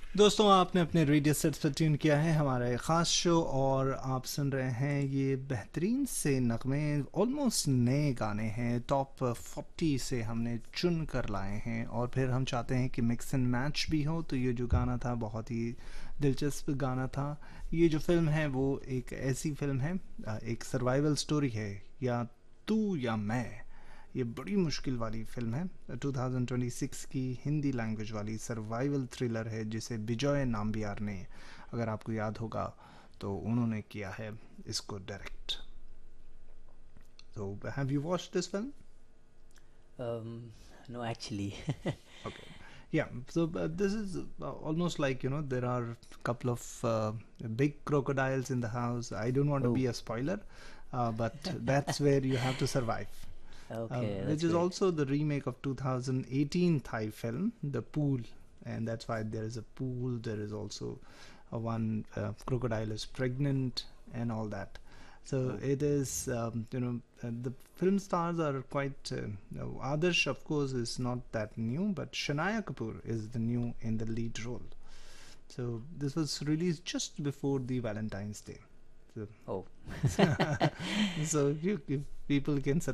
दोस्तों, आपने अपने रेडियो सेट्स पर ट्यून किया है हमारा एक ख़ास शो और आप सुन रहे हैं ये बेहतरीन से नगमे, ऑलमोस्ट नए गाने हैं। टॉप 40 से हमने चुन कर लाए हैं और फिर हम चाहते हैं कि मिक्स एंड मैच भी हो। तो ये जो गाना था बहुत ही दिलचस्प गाना था। ये जो फिल्म है वो एक ऐसी फिल्म है, एक सर्वाइवल स्टोरी है, या तू या मैं। ये बड़ी मुश्किल वाली फिल्म है, 2026 की हिंदी लैंग्वेज वाली सर्वाइवल थ्रिलर है जिसे बिजॉय नाम्बियार ने, अगर आपको याद होगा, तो उन्होंने किया है इसको डायरेक्ट। तो have you watched this film? Um, no, actually. Okay. Yeah, so this is almost like, there are a couple of big crocodiles in the house. I don't want to Oh, be a spoiler, but that's where you have to survive. okay, Which that's is great. also the remake of 2018 Thai film, The Pool, and that's why there is a pool. There is also a one crocodile is pregnant and all that. So Oh, it is, the film stars are quite. Adarsh, of course, is not that new, but Shania Kapoor is the new in the lead role. So this was released just before the Valentine's Day. So, oh. so if people can